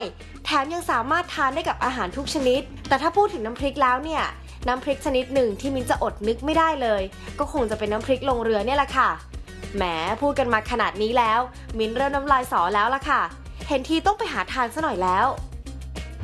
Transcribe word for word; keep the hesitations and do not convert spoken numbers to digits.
แถมยังสามารถทานได้กับอาหารทุกชนิดแต่ถ้าพูดถึงน้ำพริกแล้วเนี่ยน้ำพริกชนิดหนึ่งที่มิ้นจะอดนึกไม่ได้เลยก็คงจะเป็นน้ำพริกลงเรือเนี่ยแหละค่ะแหมพูดกันมาขนาดนี้แล้วมิ้นเริ่มน้ำลายสอแล้วล่ะค่ะเห็นทีต้องไปหาทานซะหน่อยแล้ว